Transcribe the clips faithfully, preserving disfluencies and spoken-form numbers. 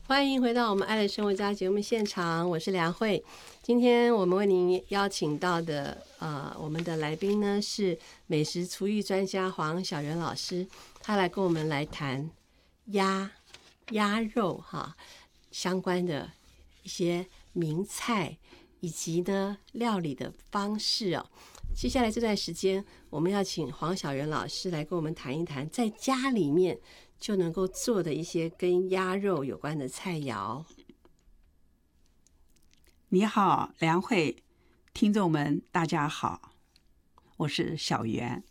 欢迎回到我们爱的生活家节目现场，我是梁慧。今天我们为您邀请到的呃，我们的来宾呢是美食厨艺专家黄小媛老师，他来跟我们来谈鸭鸭肉哈相关的一些名菜以及呢料理的方式哦。接下来这段时间，我们要请黄小媛老师来跟我们谈一谈在家里面就能够做的一些跟鸭肉有关的菜肴。 你好，梁慧，听众们大家好，我是小媛。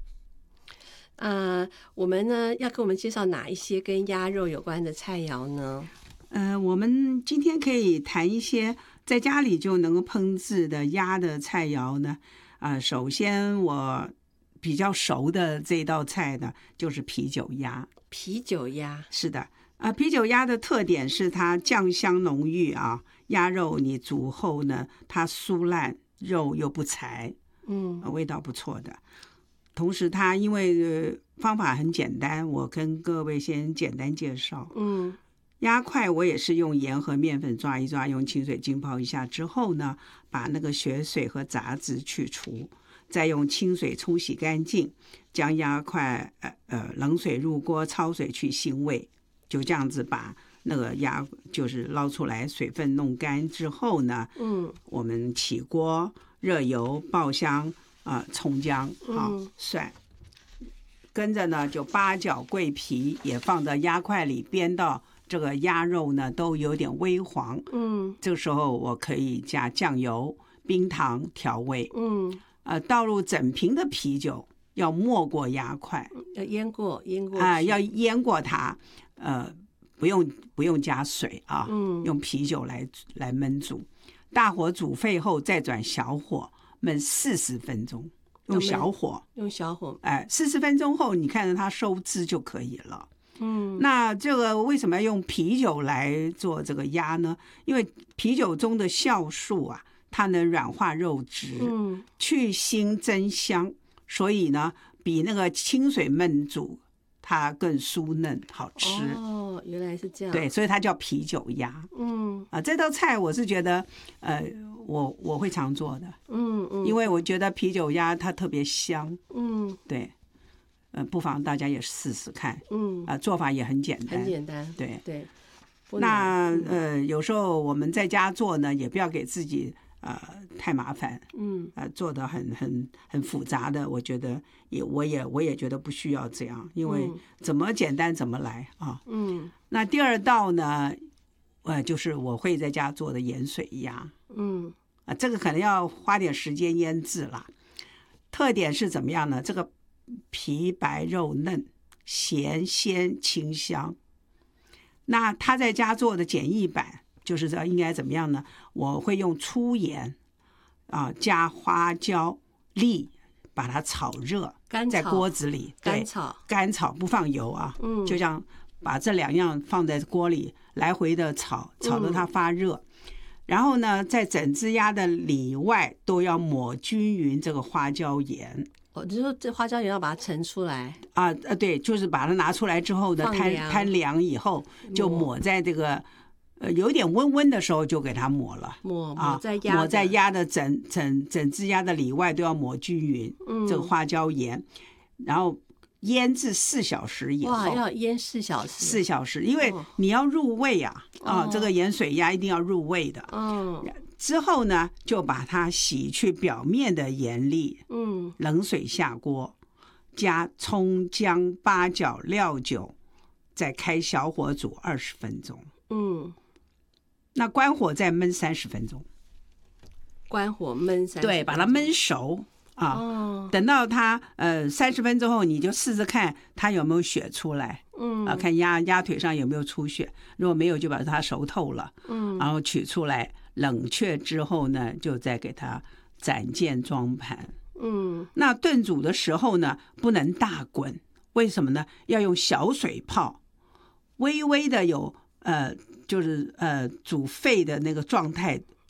呃，我们呢要给我们介绍哪一些跟鸭肉有关的菜肴呢？ 呃，我们今天可以谈一些在家里就能够烹制的鸭的菜肴呢。啊、呃，首先我比较熟的这道菜呢，就是啤酒鸭。 啤酒鸭是的，啊、呃，啤酒鸭的特点是它酱香浓郁啊，鸭肉你煮后呢，它酥烂，肉又不柴， 嗯、 呃，味道不错的。同时它因为、呃、方法很简单，我跟各位先简单介绍。 嗯， 鸭块我也是用盐和面粉抓一抓，用清水浸泡一下之后呢，把那个血水和杂质去除，再用清水冲洗干净，将鸭块呃呃冷水入锅焯水去腥味，就这样子把那个鸭就是捞出来，水分弄干之后呢， 嗯， 我们起锅热油爆香啊、呃，葱姜啊、 嗯、 蒜，跟着呢就八角桂皮也放到鸭块里煸到这个鸭肉呢都有点微黄， 嗯， 这个时候我可以加酱油、冰糖调味， 嗯， 呃，倒入整瓶的啤酒，要没过鸭块， 要腌过，腌过啊、呃，要腌过它，呃，不用不用加水啊， 嗯， 用啤酒来来焖煮，大火煮沸后再转小火焖四十分钟，用小火， 用小火， 哎，四十分钟后你看着它收汁就可以了。 嗯， 那这个为什么要用啤酒来做这个鸭呢？因为啤酒中的酵素啊，它能软化肉质， 嗯， 去腥增香，所以呢，比那个清水焖煮它更酥嫩好吃。 哦，原来是这样。 对，所以它叫啤酒鸭。 嗯， 啊，这道菜我是觉得，呃，我我会常做的。 嗯嗯， 因为我觉得啤酒鸭它特别香。 嗯， 对。呃，不妨大家也试试看， 嗯， 啊、呃，做法也很简单， 很简单， 对对。 那呃，有时候我们在家做呢，也不要给自己呃太麻烦， 嗯， 呃，做的很很很复杂的，我觉得也我也我也觉得不需要这样，因为怎么简单怎么来啊， 嗯。 那第二道呢，呃，就是我会在家做的盐水鸭， 嗯， 啊、呃，这个可能要花点时间腌制啦，特点是怎么样呢？这个皮白肉嫩，咸鲜清香。那他在家做的简易版就是这应该怎么样呢？我会用粗盐啊、呃，加花椒粒，把它炒热，在锅子里， 干炒， 干炒不放油啊， 嗯， 就这样把这两样放在锅里来回的炒，炒到它发热。嗯，然后呢，在整只鸭的里外都要抹均匀这个花椒盐。 哦，就是说这花椒盐要把它盛出来啊呃，对，就是把它拿出来之后呢，摊摊凉以后，就抹在这个呃有点温温的时候就给它抹了， 抹抹在鸭、 啊、抹在鸭的整整整只鸭的里外都要抹均匀， 嗯， 这个花椒盐，然后腌制四小时以后， 哇，要腌四小时， 四小时，因为你要入味啊，哦、啊，这个盐水鸭一定要入味的， 嗯。 之后呢，就把它洗去表面的盐粒， 嗯， 冷水下锅，加葱姜八角料酒，再开小火煮二十分钟。 嗯， 那关火再焖三十分钟。 关火焖三十分钟， 对，把它焖熟啊。 哦， 等到它呃三十分钟后，你就试试看它有没有血出来。 嗯， 啊，看鸭鸭腿上有没有出血，如果没有，就把它熟透了。 嗯， 然后取出来。冷却之后呢，就再给它斩件装盘。 嗯， 那炖煮的时候呢，不能大滚，为什么呢？要用小水泡，微微的有呃，就是呃煮沸的那个状态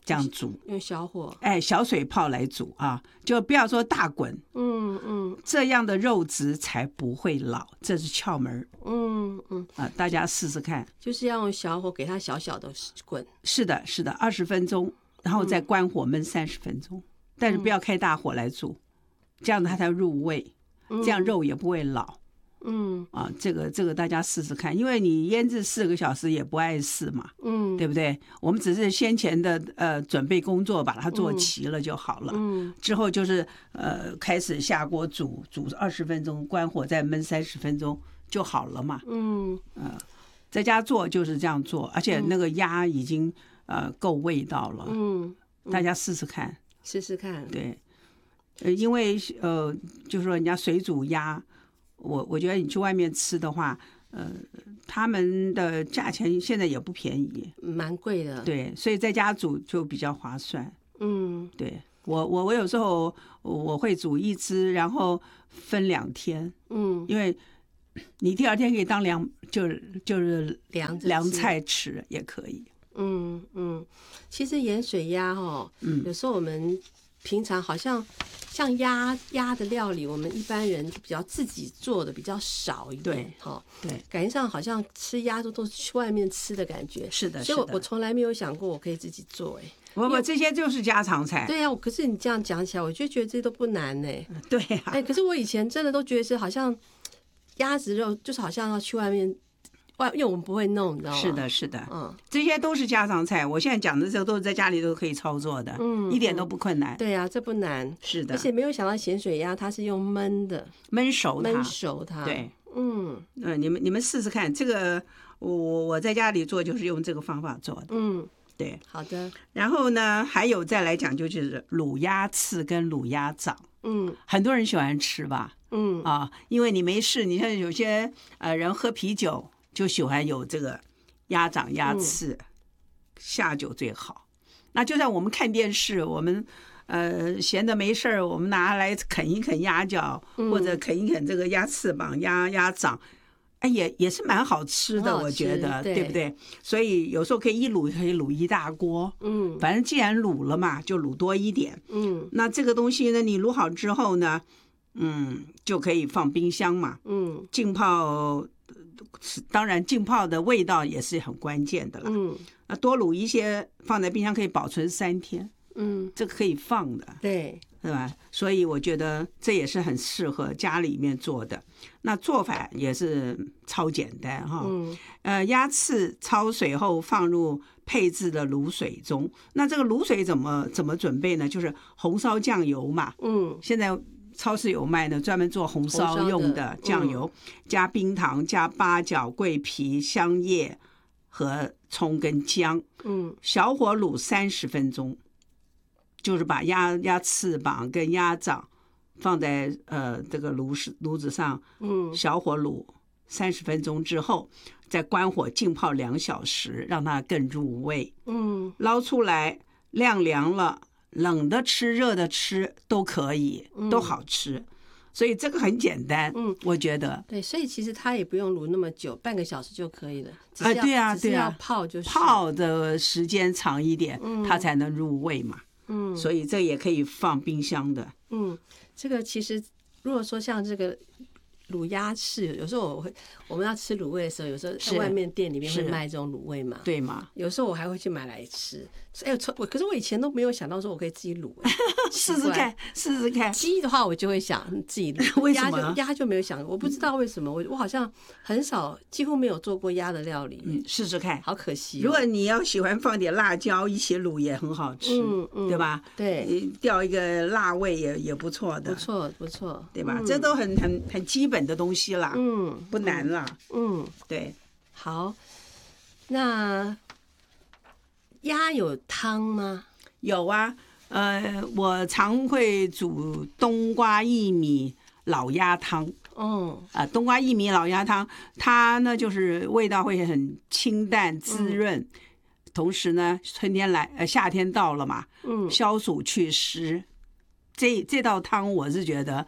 这样煮， 用小火， 哎，小水泡来煮啊，就不要说大滚， 嗯嗯， 这样的肉质才不会老，这是窍门， 嗯嗯啊，大家试试看。 就是要用小火给它小小的滚。 是的，是的，二十分钟，然后再关火焖三十分钟，但是不要开大火来煮，这样它才入味，这样肉也不会老。 嗯啊，这个这个大家试试看，因为你腌制四个小时也不碍事嘛， 嗯， 对不对？我们只是先前的呃准备工作把它做齐了就好了， 嗯， 之后就是呃开始下锅煮煮二十分钟，关火再焖三十分钟就好了嘛。 嗯， 呃，在家做就是这样做，而且那个鸭已经呃够味道了， 嗯， 大家试试看， 试试看。 对，呃，因为呃，就是说人家水煮鸭。我我觉得你去外面吃的话，呃，他们的价钱现在也不便宜， 蛮贵的。 对，所以在家煮就比较划算。 嗯， 对我我我有时候我会煮一只，然后分两天， 嗯， 因为你第二天可以当凉，就是就是凉凉菜吃也可以。 嗯嗯，其实盐水鸭哦， 嗯， 有时候我们平常好像。像鸭鸭的料理，我们一般人比较自己做的比较少一点，哈， 对， 感觉上好像吃鸭都都是去外面吃的感觉， 是的， 所以我我从来没有想过我可以自己做，哎， 不不，这些就是家常菜， 对呀、啊，可是你这样讲起来，我就觉得这都不难呢， 对呀、啊， 哎，可是我以前真的都觉得是好像鸭子肉就是好像要去外面。外，因为我们不会弄，你知道吗？ 是的，是的， 嗯， 这些都是家常菜。我现在讲的这个都是在家里都可以操作的， 嗯， 一点都不困难。 对呀、啊，这不难。 是的， 而且没有想到咸水鸭它是用焖的， 焖熟它， 焖熟它。 对， 嗯嗯，你们你们试试看，这个我我在家里做就是用这个方法做的。 嗯， 对， 好的。 然后呢，还有再来讲就是卤鸭翅跟卤鸭掌， 嗯， 很多人喜欢吃吧？ 嗯啊，因为你没事，你看有些呃人喝啤酒。就喜欢有这个鸭掌、鸭翅，嗯、下酒最好。那就像我们看电视，我们呃闲的没事儿，我们拿来啃一啃鸭脚， 嗯、 或者啃一啃这个鸭翅膀、鸭鸭掌，哎，也也是蛮好吃的，我觉得， 对, 对不对？所以有时候可以一卤，可以卤一大锅。 嗯， 反正既然卤了嘛，就卤多一点。 嗯， 那这个东西呢，你卤好之后呢，嗯，就可以放冰箱嘛。 嗯， 浸泡。当然，浸泡的味道也是很关键的了。 嗯， 那多卤一些，放在冰箱可以保存三天。 嗯， 这个可以放的， 对， 是吧？所以我觉得这也是很适合家里面做的。那做法也是超简单哈。 嗯， 呃，鸭翅焯水后放入配制的卤水中。那这个卤水怎么怎么准备呢？就是红烧酱油嘛。 嗯， 现在。超市有卖的，专门做红烧用的酱油，嗯、加冰糖、加八角、桂皮、香叶和葱跟姜， 嗯， 小火卤三十分钟，就是把鸭鸭翅膀跟鸭掌放在呃这个炉石炉子上， 嗯， 小火卤三十分钟之后，再关火浸泡两小时，让它更入味， 嗯， 捞出来晾凉了。冷的吃，热的吃都可以，都好吃，嗯、所以这个很简单，嗯，我觉得。 对，所以其实它也不用卤那么久，半个小时就可以了。 啊、呃，对啊，对啊，泡就是泡的时间长一点，嗯、它才能入味嘛。嗯，所以这也可以放冰箱的。 嗯，这个其实如果说像这个。卤鸭翅，有时候我会我们要吃卤味的时候，有时候在外面店里面会卖这种卤味嘛， 对嘛？ 有时候我还会去买来吃。哎，我可是我以前都没有想到说我可以自己卤， 试试看，试试看。 鸡的话，我就会想自己卤， 为什么？ 鸭就鸭就没有想，我不知道为什么，我我好像很少，几乎没有做过鸭的料理。 嗯，试试看， 好可惜、哦。 如果你要喜欢放点辣椒一起卤也很好吃， 嗯嗯， 对吧？ 对， 调一个辣味也也不错的， 不错不错， 对吧？嗯、这都很很很基本的东西啦， 嗯， 不难啦， 嗯， 对。 好，那鸭有汤吗？ 有啊，呃，我常会煮冬瓜薏米老鸭汤。 哦， 啊，冬瓜薏米老鸭汤，它呢就是味道会很清淡滋润，嗯、同时呢，春天来呃夏天到了嘛，嗯，消暑祛湿，这这道汤我是觉得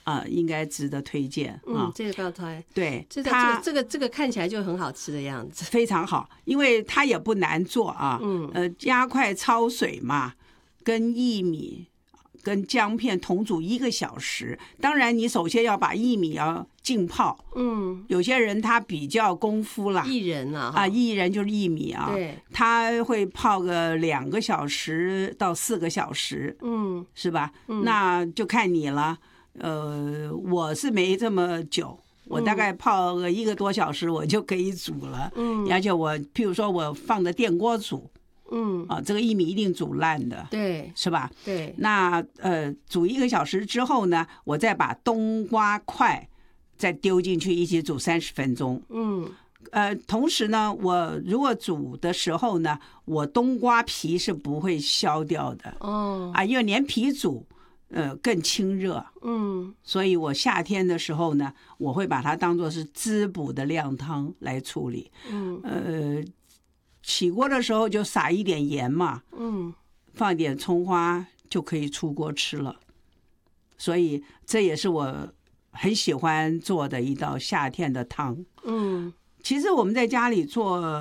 啊、呃，应该值得推荐啊、 嗯。这个高汤， 对， 这个它这个这个这个看起来就很好吃的样子， 非常好，因为它也不难做啊。 嗯， 呃，加快焯水嘛，跟薏米。跟姜片同煮一个小时，当然你首先要把薏米要浸泡， 嗯， 有些人他比较功夫啦， 薏仁啊， 啊，薏仁就是薏米啊， 对， 他会泡个两个小时到四个小时， 嗯， 是吧？嗯、那就看你了，呃，我是没这么久。我大概泡个一个多小时，我就可以煮了。嗯，而且我譬如说我放着电锅煮。嗯啊，这个薏米一定煮烂的， 对， 是吧？ 对。 那呃，煮一个小时之后呢，我再把冬瓜块再丢进去一起煮三十分钟。嗯，呃，同时呢，我如果煮的时候呢，我冬瓜皮是不会削掉的。哦，啊，因为连皮煮，呃，更清热。嗯，所以我夏天的时候呢，我会把它当作是滋补的靓汤来处理。嗯，呃。起锅的时候就撒一点盐嘛，嗯，放一点葱花就可以出锅吃了。所以这也是我很喜欢做的一道夏天的汤。嗯，其实我们在家里做